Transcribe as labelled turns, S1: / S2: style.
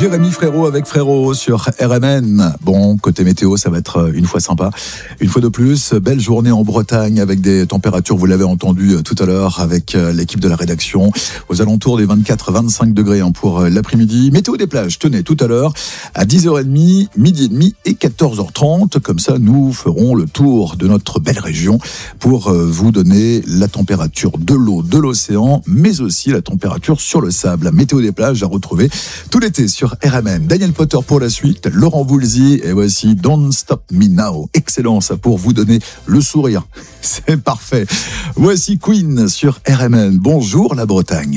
S1: Jérémy Frérot avec Frérot sur RMN. Bon, côté météo, ça va être une fois sympa. Une fois de plus, belle journée en Bretagne avec des températures, vous l'avez entendu tout à l'heure avec l'équipe de la rédaction, aux alentours des 24-25 degrés pour l'après-midi. Météo des plages, tenez, tout à l'heure à 10h30, midi et demi et 14h30. Comme ça, nous ferons le tour de notre belle région pour vous donner la température de l'eau, de l'océan, mais aussi la température sur le sable. La météo des plages à retrouver tout l'été sur RMN. Daniel Potter pour la suite, Laurent Voulzy et voici Don't Stop Me Now. Excellent, ça pour vous donner le sourire. C'est parfait. Voici Queen sur RMN. Bonjour la Bretagne.